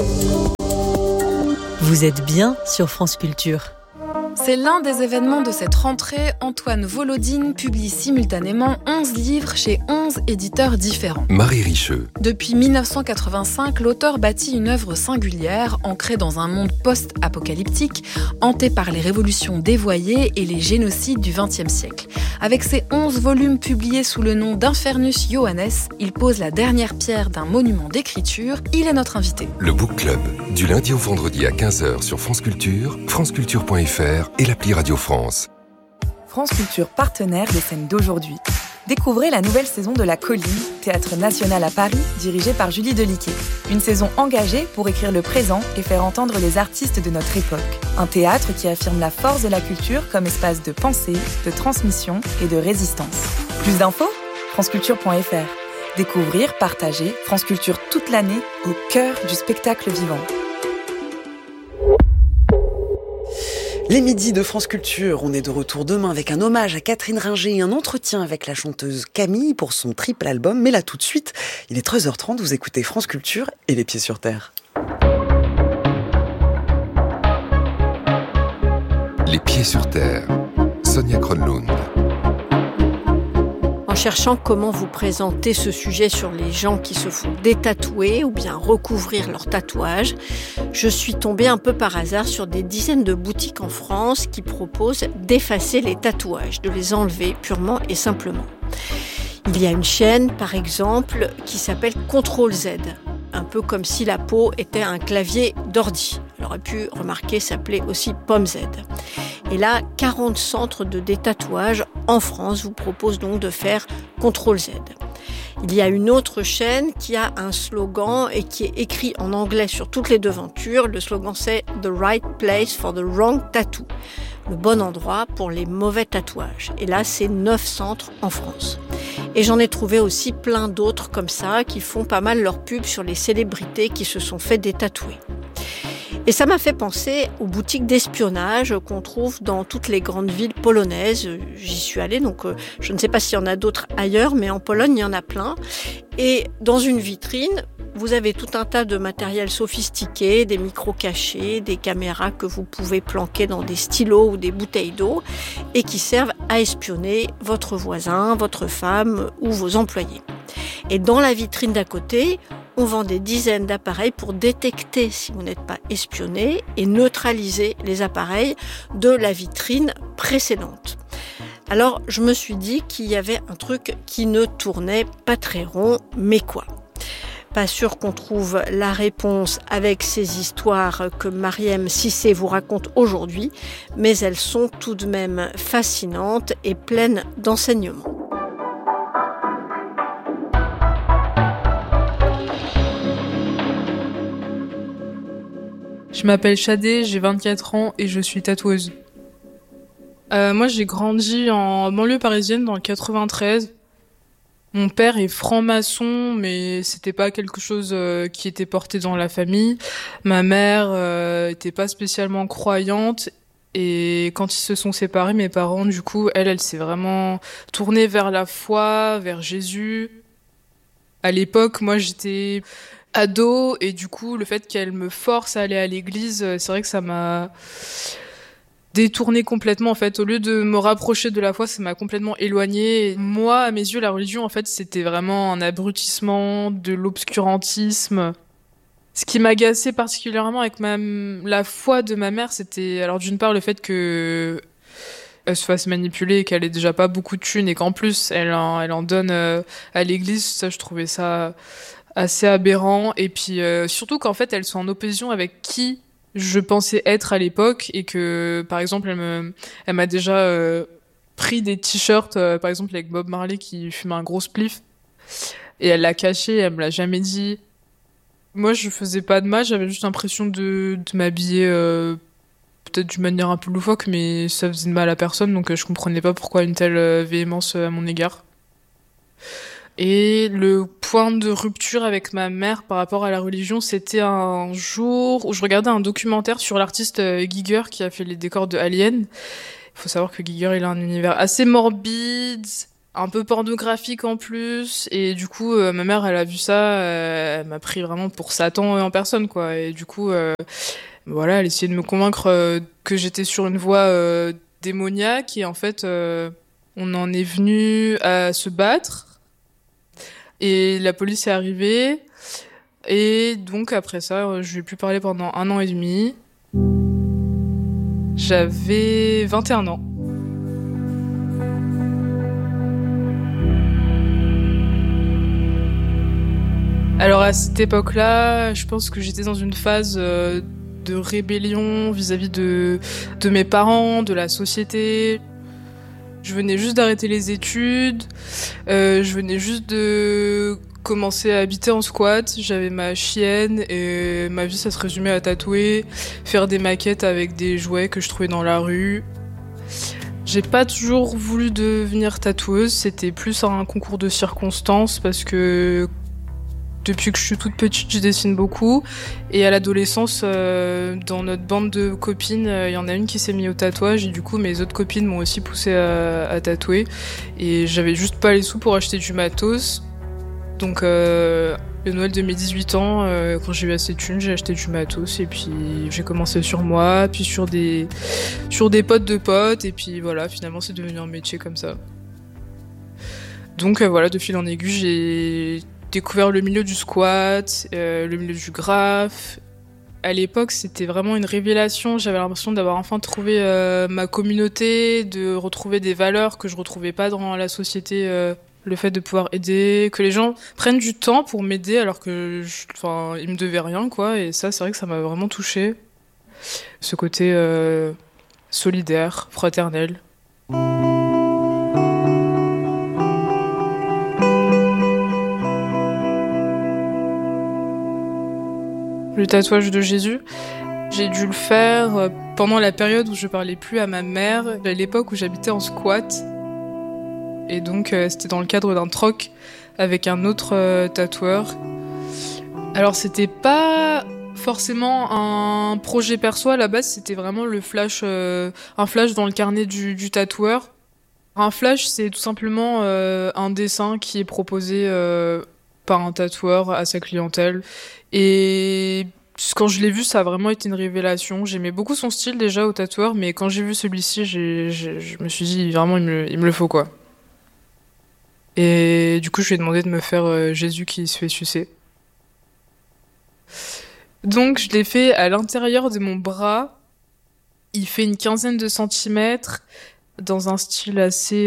Vous êtes bien sur France Culture. C'est l'un des événements de cette rentrée. Antoine Volodine publie simultanément 11 livres chez 11 éditeurs différents. Marie Richeux. Depuis 1985, l'auteur bâtit une œuvre singulière, ancrée dans un monde post-apocalyptique, hanté par les révolutions dévoyées et les génocides du XXe siècle. Avec ses 11 volumes publiés sous le nom d'Infernus Johannes, il pose la dernière pierre d'un monument d'écriture. Il est notre invité. Le Book Club, du lundi au vendredi à 15h sur France Culture, franceculture.fr et l'appli Radio France. France Culture, partenaire des scènes d'aujourd'hui. Découvrez la nouvelle saison de La Colline, théâtre national à Paris, dirigé par Julie Deliquet. Une saison engagée pour écrire le présent et faire entendre les artistes de notre époque. Un théâtre qui affirme la force de la culture comme espace de pensée, de transmission et de résistance. Plus d'infos ? franceculture.fr. Découvrir, partager, France Culture toute l'année, au cœur du spectacle vivant. Les midis de France Culture, on est de retour demain avec un hommage à Catherine Ringer et un entretien avec la chanteuse Camille pour son triple album. Mais là tout de suite, il est 13h30, vous écoutez France Culture et les pieds sur terre. Les pieds sur terre, Sonia Kronlund. En cherchant comment vous présenter ce sujet sur les gens qui se font détatouer ou bien recouvrir leurs tatouages, je suis tombée un peu par hasard sur des dizaines de boutiques en France qui proposent d'effacer les tatouages, de les enlever purement et simplement. Il y a une chaîne, par exemple, qui s'appelle Ctrl-Z, un peu comme si la peau était un clavier d'ordi. On aurait pu remarquer s'appeler aussi Pomme-Z. Et là, 40 centres de détatouage en France vous proposent donc de faire Ctrl-Z. Il y a une autre chaîne qui a un slogan et qui est écrit en anglais sur toutes les devantures. Le slogan c'est « The right place for the wrong tattoo ». Le bon endroit pour les mauvais tatouages. Et là, c'est 9 centres en France. Et j'en ai trouvé aussi plein d'autres comme ça qui font pas mal leur pub sur les célébrités qui se sont fait détatouer. Et ça m'a fait penser aux boutiques d'espionnage qu'on trouve dans toutes les grandes villes polonaises. J'y suis allée, donc je ne sais pas s'il y en a d'autres ailleurs, mais en Pologne, il y en a plein. Et dans une vitrine, vous avez tout un tas de matériel sophistiqué, des micros cachés, des caméras que vous pouvez planquer dans des stylos ou des bouteilles d'eau et qui servent à espionner votre voisin, votre femme ou vos employés. Et dans la vitrine d'à côté, on vend des dizaines d'appareils pour détecter si vous n'êtes pas espionné et neutraliser les appareils de la vitrine précédente. Alors, je me suis dit qu'il y avait un truc qui ne tournait pas très rond, mais quoi ? Pas sûr qu'on trouve la réponse avec ces histoires que Mariam Cissé vous raconte aujourd'hui, mais elles sont tout de même fascinantes et pleines d'enseignements. Je m'appelle Shadé, j'ai 24 ans et je suis tatoueuse. Moi, j'ai grandi en banlieue parisienne dans le 93. Mon père est franc-maçon, mais c'était pas quelque chose qui était porté dans la famille. Ma mère était pas spécialement croyante. Et quand ils se sont séparés, mes parents, du coup, elle s'est vraiment tournée vers la foi, vers Jésus. À l'époque, moi, j'étais ado, et du coup, le fait qu'elle me force à aller à l'église, c'est vrai que ça m'a détournée complètement, en fait. Au lieu de me rapprocher de la foi, ça m'a complètement éloignée. Et moi, à mes yeux, la religion, en fait, c'était vraiment un abrutissement, de l'obscurantisme. Ce qui m'agaçait particulièrement avec la foi de ma mère, c'était, alors d'une part, le fait que elle se fasse manipuler et qu'elle ait déjà pas beaucoup de thunes et qu'en plus, elle en donne à l'église. Ça, je trouvais ça assez aberrant. Et puis, surtout qu'en fait, elles sont en opposition avec qui je pensais être à l'époque, et que, par exemple, elle m'a déjà pris des t-shirts, par exemple, avec Bob Marley qui fumait un gros spliff, et elle l'a caché, elle me l'a jamais dit. Moi, je faisais pas de mal, j'avais juste l'impression de m'habiller peut-être d'une manière un peu loufoque, mais ça faisait de mal à personne, donc je comprenais pas pourquoi une telle véhémence à mon égard. Et le point de rupture avec ma mère par rapport à la religion, c'était un jour où je regardais un documentaire sur l'artiste Giger qui a fait les décors de Alien. Il faut savoir que Giger, il a un univers assez morbide, un peu pornographique en plus, et du coup ma mère elle a vu ça, elle m'a pris vraiment pour Satan en personne quoi, et du coup voilà, elle essayait de me convaincre que j'étais sur une voie démoniaque, et en fait on en est venu à se battre et la police est arrivée, et donc après ça je lui ai plus parlé pendant 1 an et demi. J'avais 21 ans. Alors à cette époque-là, je pense que j'étais dans une phase de rébellion vis-à-vis de mes parents, de la société. Je venais juste d'arrêter les études, je venais juste de commencer à habiter en squat, j'avais ma chienne et ma vie ça se résumait à tatouer, faire des maquettes avec des jouets que je trouvais dans la rue. J'ai pas toujours voulu devenir tatoueuse, c'était plus un concours de circonstances parce que depuis que je suis toute petite, je dessine beaucoup. Et à l'adolescence, dans notre bande de copines, il y en a une qui s'est mise au tatouage. Et du coup, mes autres copines m'ont aussi poussée à tatouer. Et j'avais juste pas les sous pour acheter du matos. Donc, le Noël de mes 18 ans, quand j'ai eu assez de thunes, j'ai acheté du matos. Et puis, j'ai commencé sur moi, puis sur des potes de potes. Et puis voilà, finalement, c'est devenu un métier comme ça. Donc voilà, de fil en aiguille, j'ai découvert le milieu du squat, le milieu du graphe. À l'époque, c'était vraiment une révélation. J'avais l'impression d'avoir enfin trouvé ma communauté, de retrouver des valeurs que je retrouvais pas dans la société. Le fait de pouvoir aider, que les gens prennent du temps pour m'aider alors que, ils me devaient rien, quoi. Et ça, c'est vrai que ça m'a vraiment touchée. Ce côté solidaire, fraternel. Le tatouage de Jésus, j'ai dû le faire pendant la période où je parlais plus à ma mère, à l'époque où j'habitais en squat. Et donc c'était dans le cadre d'un troc avec un autre tatoueur. Alors c'était pas forcément un projet perso à la base, c'était vraiment un flash dans le carnet du tatoueur. Un flash, c'est tout simplement un dessin qui est proposé par un tatoueur à sa clientèle. Et quand je l'ai vu, ça a vraiment été une révélation. J'aimais beaucoup son style déjà au tatoueur, mais quand j'ai vu celui-ci, je me suis dit vraiment il me le faut quoi. Et du coup, je lui ai demandé de me faire Jésus qui se fait sucer. Donc je l'ai fait à l'intérieur de mon bras. Il fait une 15aine de centimètres, dans un style assez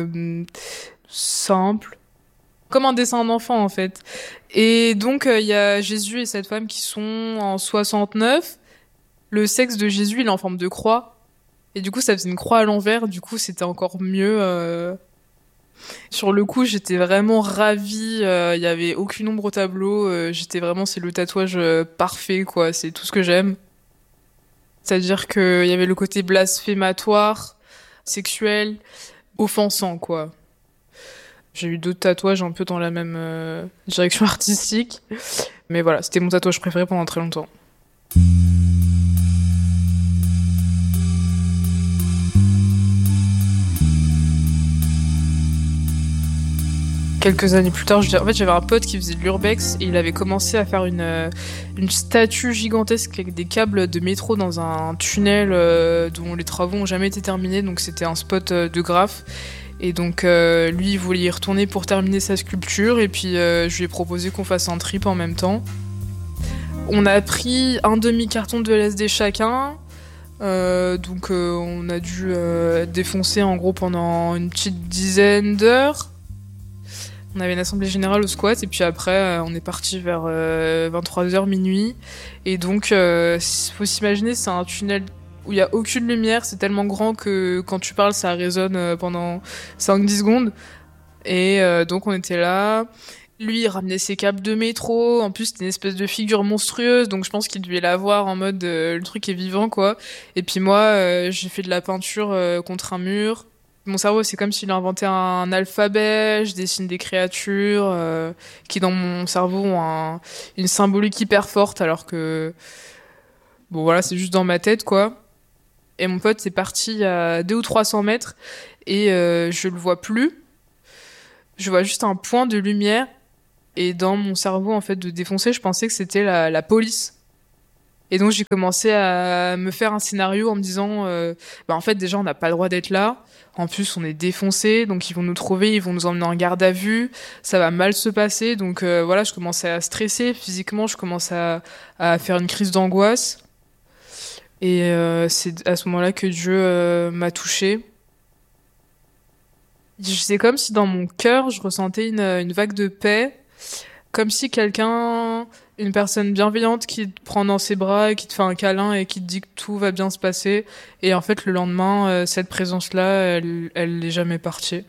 simple. Comme un dessin d'enfant en fait. Et donc il y a Jésus et cette femme qui sont en 69. Le sexe de Jésus il est en forme de croix. Et du coup ça faisait une croix à l'envers. Du coup c'était encore mieux. Sur le coup j'étais vraiment ravie. Il y avait aucune ombre au tableau. C'est le tatouage parfait quoi. C'est tout ce que j'aime. C'est-à-dire qu'il y avait le côté blasphématoire, sexuel, offensant quoi. J'ai eu d'autres tatouages un peu dans la même direction artistique. Mais voilà, c'était mon tatouage préféré pendant très longtemps. Quelques années plus tard, j'avais un pote qui faisait de l'urbex et il avait commencé à faire une statue gigantesque avec des câbles de métro dans un tunnel dont les travaux n'ont jamais été terminés. Donc c'était un spot de graphe. Et donc lui il voulait y retourner pour terminer sa sculpture et puis je lui ai proposé qu'on fasse un trip en même temps. On a pris un demi-carton de LSD chacun, donc on a dû défoncer en gros pendant une petite dizaine d'heures. On avait une assemblée générale au squat et puis après on est parti vers 23h minuit. Et donc faut s'imaginer c'est un tunnel où il n'y a aucune lumière, c'est tellement grand que quand tu parles, ça résonne pendant 5-10 secondes. Et donc on était là, lui il ramenait ses câbles de métro, en plus c'était une espèce de figure monstrueuse, donc je pense qu'il devait la voir en mode le truc est vivant quoi. Et puis moi j'ai fait de la peinture contre un mur. Mon cerveau c'est comme s'il a inventé un alphabet, je dessine des créatures qui dans mon cerveau ont une symbolique hyper forte alors que bon voilà c'est juste dans ma tête quoi. Et mon pote c'est parti à 200 ou 300 mètres et je le vois plus. Je vois juste un point de lumière et dans mon cerveau en fait de défoncer, je pensais que c'était la police. Et donc j'ai commencé à me faire un scénario en me disant en fait déjà on n'a pas le droit d'être là. En plus on est défoncé, donc ils vont nous trouver, ils vont nous emmener en garde à vue, ça va mal se passer. Donc voilà, je commençais à stresser physiquement, je commence à faire une crise d'angoisse. Et c'est à ce moment-là que Dieu m'a touchée. C'est comme si dans mon cœur je ressentais une vague de paix, comme si une personne bienveillante qui te prend dans ses bras et qui te fait un câlin et qui te dit que tout va bien se passer. Et en fait, le lendemain, cette présence-là, elle n'est jamais partie.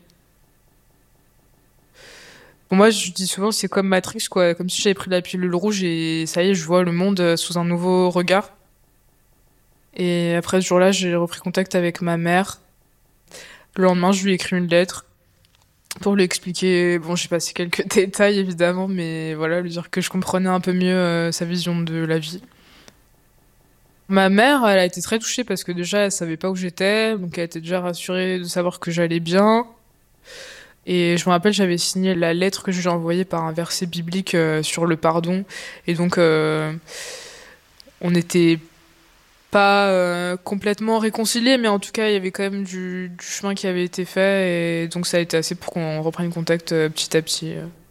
Pour moi, je dis souvent, c'est comme Matrix, quoi. Comme si j'avais pris la pilule rouge et ça y est, je vois le monde sous un nouveau regard. Et après ce jour-là, j'ai repris contact avec ma mère. Le lendemain, je lui ai écrit une lettre pour lui expliquer, j'ai passé quelques détails évidemment, mais voilà, lui dire que je comprenais un peu mieux sa vision de la vie. Ma mère, elle a été très touchée parce que déjà, elle savait pas où j'étais, donc elle était déjà rassurée de savoir que j'allais bien. Et je me rappelle, j'avais signé la lettre que je lui ai envoyée par un verset biblique sur le pardon. Et donc, on n'était pas complètement réconciliés, mais en tout cas, il y avait quand même du chemin qui avait été fait, et donc ça a été assez pour qu'on reprenne contact petit à petit.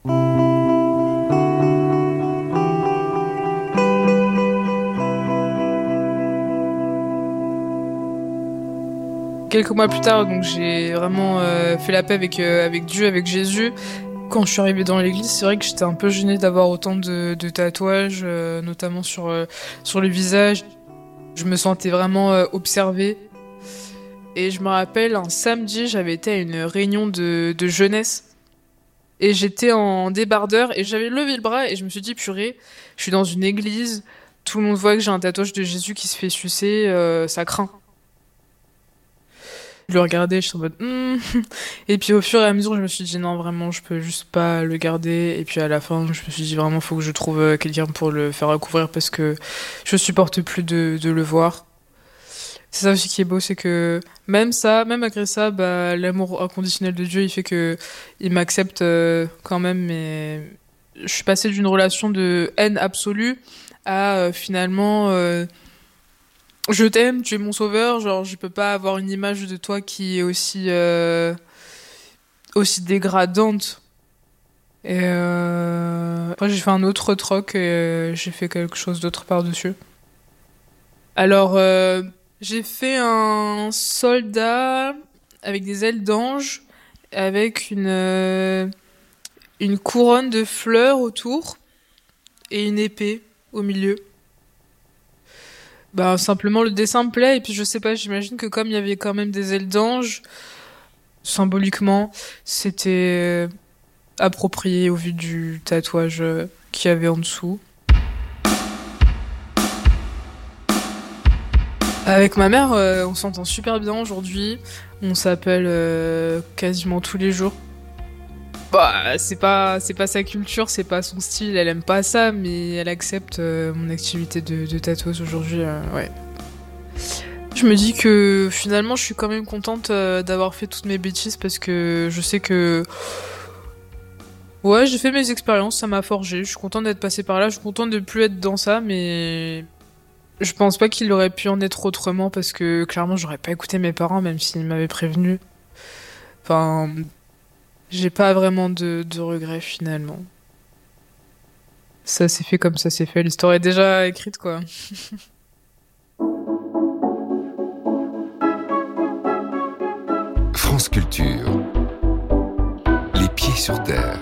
Quelques mois plus tard, donc j'ai vraiment fait la paix avec Dieu, avec Jésus. Quand je suis arrivée dans l'église, c'est vrai que j'étais un peu gênée d'avoir autant de tatouages, notamment sur le visage. Je me sentais vraiment observée. Et je me rappelle, un samedi, j'avais été à une réunion de jeunesse. Et j'étais en débardeur et j'avais levé le bras et je me suis dit, purée, je suis dans une église, tout le monde voit que j'ai un tatouage de Jésus qui se fait sucer, ça craint. Je le regardais, je suis en mode Et puis au fur et à mesure, je me suis dit non, vraiment, je peux juste pas le garder. Et puis à la fin, je me suis dit vraiment, faut que je trouve quelqu'un pour le faire recouvrir parce que je supporte plus de le voir. C'est ça aussi qui est beau, c'est que même malgré ça, l'amour inconditionnel de Dieu, il fait que il m'accepte quand même. Mais je suis passée d'une relation de haine absolue à finalement je t'aime, tu es mon sauveur, genre je peux pas avoir une image de toi qui est aussi dégradante. Et après j'ai fait un autre troc et j'ai fait quelque chose d'autre par-dessus. Alors j'ai fait un soldat avec des ailes d'ange, avec une couronne de fleurs autour et une épée au milieu. Simplement le dessin me plaît, et puis je sais pas, j'imagine que comme il y avait quand même des ailes d'ange, symboliquement, c'était approprié au vu du tatouage qu'il y avait en dessous. Avec ma mère, on s'entend super bien aujourd'hui. On s'appelle quasiment tous les jours. C'est pas sa culture, c'est pas son style, elle aime pas ça, mais elle accepte mon activité de tatoueuse aujourd'hui, ouais. Je me dis que finalement, je suis quand même contente d'avoir fait toutes mes bêtises parce que je sais que ouais, j'ai fait mes expériences, ça m'a forgé. Je suis contente d'être passée par là, je suis contente de plus être dans ça, mais je pense pas qu'il aurait pu en être autrement parce que clairement, j'aurais pas écouté mes parents même s'ils m'avaient prévenu. Enfin, j'ai pas vraiment de regrets finalement. Ça s'est fait comme ça s'est fait, l'histoire est déjà écrite quoi. France Culture. Les pieds sur terre.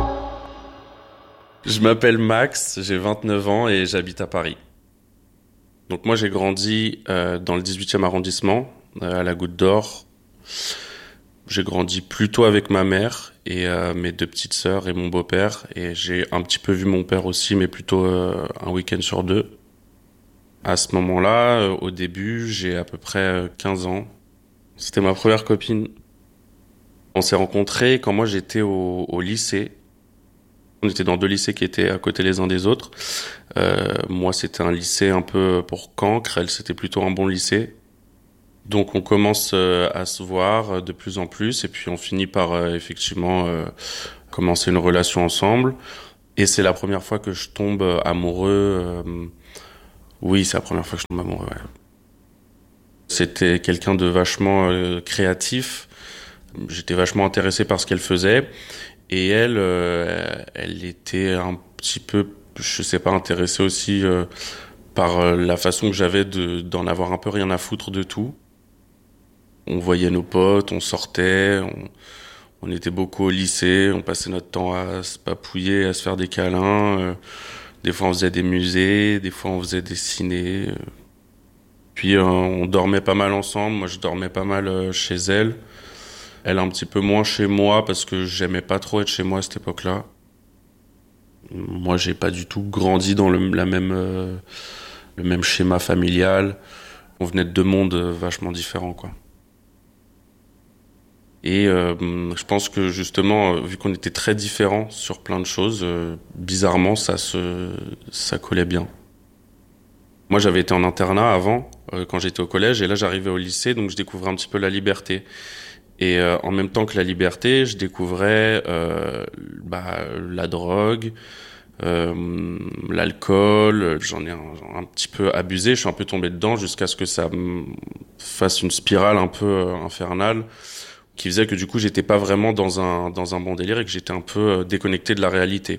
Je m'appelle Max, j'ai 29 ans et j'habite à Paris. Donc moi j'ai grandi dans le 18e arrondissement, à la Goutte d'Or. J'ai grandi plutôt avec ma mère et mes deux petites sœurs et mon beau-père. Et j'ai un petit peu vu mon père aussi, mais plutôt un week-end sur deux. À ce moment-là, au début, j'ai à peu près 15 ans. C'était ma première copine. On s'est rencontrés quand moi j'étais au lycée. On était dans deux lycées qui étaient à côté les uns des autres. Moi, c'était un lycée un peu pour cancre. Elle, c'était plutôt un bon lycée. Donc on commence à se voir de plus en plus et puis on finit par effectivement commencer une relation ensemble. Et c'est la première fois que je tombe amoureux. Oui, c'est la première fois que je tombe amoureux. Ouais. C'était quelqu'un de vachement créatif. J'étais vachement intéressé par ce qu'elle faisait. Et elle, elle était un petit peu, je sais pas, intéressée aussi par la façon que j'avais d'en avoir un peu rien à foutre de tout. On voyait nos potes, on sortait, on était beaucoup au lycée, on passait notre temps à se papouiller, à se faire des câlins. Des fois on faisait des musées, des fois on faisait des ciné. Puis on dormait pas mal ensemble, moi je dormais pas mal chez elle. Elle un petit peu moins chez moi parce que j'aimais pas trop être chez moi à cette époque-là. Moi j'ai pas du tout grandi dans le même schéma familial. On venait de deux mondes vachement différents, quoi. Et je pense que justement, vu qu'on était très différents sur plein de choses, bizarrement, ça collait bien. Moi, j'avais été en internat avant, quand j'étais au collège, et là, j'arrivais au lycée, donc je découvrais un petit peu la liberté. Et en même temps que la liberté, je découvrais la drogue, l'alcool. J'en ai un petit peu abusé, je suis un peu tombé dedans jusqu'à ce que ça me fasse une spirale un peu infernale, qui faisait que du coup j'étais pas vraiment dans un bon délire et que j'étais un peu déconnecté de la réalité.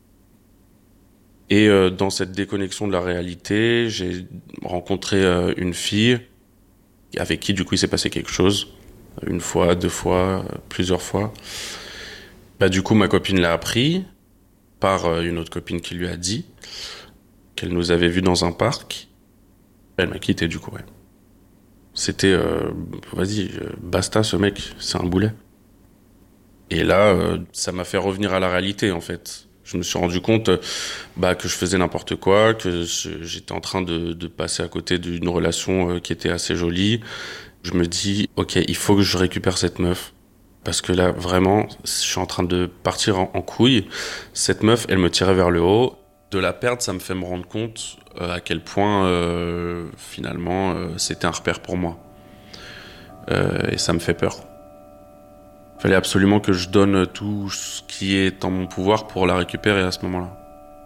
Et dans cette déconnexion de la réalité, j'ai rencontré une fille avec qui du coup il s'est passé quelque chose. Une fois, deux fois, plusieurs fois. Du coup ma copine l'a appris par une autre copine qui lui a dit qu'elle nous avait vus dans un parc. Elle m'a quitté du coup, ouais. C'était, basta ce mec, c'est un boulet. Et là, ça m'a fait revenir à la réalité, en fait. Je me suis rendu compte que je faisais n'importe quoi, que j'étais en train de passer à côté d'une relation qui était assez jolie. Je me dis, ok, il faut que je récupère cette meuf. Parce que là, vraiment, je suis en train de partir en couille. Cette meuf, elle me tirait vers le haut. De la perdre, ça me fait me rendre compte à quel point, finalement, c'était un repère pour moi. Et ça me fait peur. Il fallait absolument que je donne tout ce qui est en mon pouvoir pour la récupérer à ce moment-là.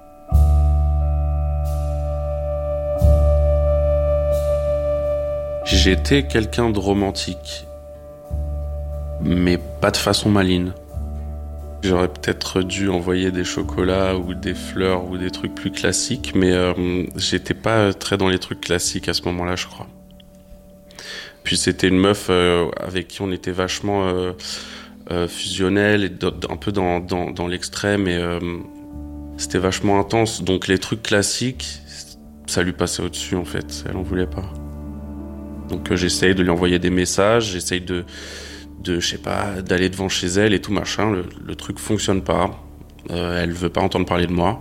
J'étais quelqu'un de romantique, mais pas de façon maligne. J'aurais peut-être dû envoyer des chocolats ou des fleurs ou des trucs plus classiques, mais j'étais pas très dans les trucs classiques à ce moment-là, je crois. Puis c'était une meuf avec qui on était vachement fusionnel et un peu dans l'extrême, et c'était vachement intense. Donc les trucs classiques, ça lui passait au-dessus en fait, elle en voulait pas. Donc j'essaye de lui envoyer des messages, j'essaye de je sais pas, d'aller devant chez elle et tout machin. Le truc fonctionne pas. Elle veut pas entendre parler de moi.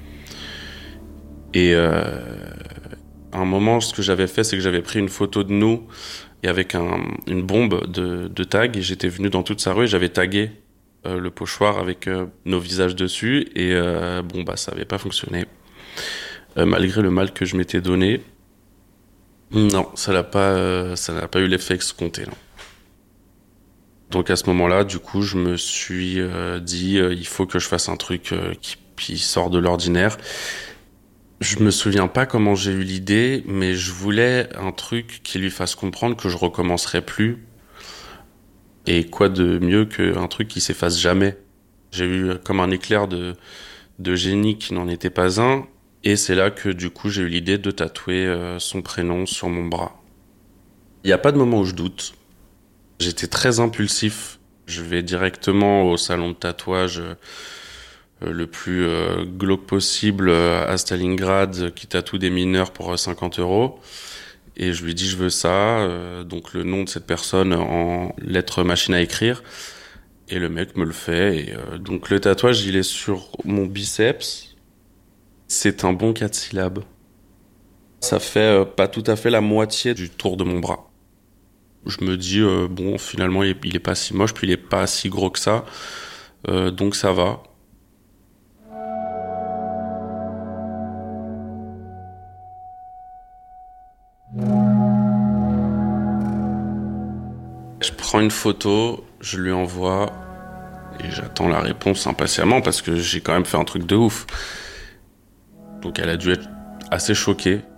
Et à un moment, ce que j'avais fait, c'est que j'avais pris une photo de nous et avec une bombe de tag, et j'étais venu dans toute sa rue et j'avais tagué le pochoir avec nos visages dessus, et ça avait pas fonctionné. Malgré le mal que je m'étais donné, non, ça n'a pas eu l'effet escompté, non. Donc à ce moment-là, du coup, je me suis dit, il faut que je fasse un truc qui sort de l'ordinaire. Je me souviens pas comment j'ai eu l'idée, mais je voulais un truc qui lui fasse comprendre que je recommencerai plus. Et quoi de mieux qu'un truc qui s'efface jamais. J'ai eu comme un éclair de génie qui n'en était pas un. Et c'est là que du coup, j'ai eu l'idée de tatouer son prénom sur mon bras. Il n'y a pas de moment où je doute. J'étais très impulsif. Je vais directement au salon de tatouage le plus glauque possible à Stalingrad, qui tatoue des mineurs pour 50 €. Et je lui dis, je veux ça. Donc le nom de cette personne en lettres machine à écrire. Et le mec me le fait. Et donc le tatouage, il est sur mon biceps. C'est un bon 4 syllabes. Ça fait pas tout à fait la moitié du tour de mon bras. Je me dis, finalement, il est pas si moche, puis il est pas si gros que ça. Donc ça va. prends une photo, je lui envoie et j'attends la réponse impatiemment parce que j'ai quand même fait un truc de ouf. Donc elle a dû être assez choquée.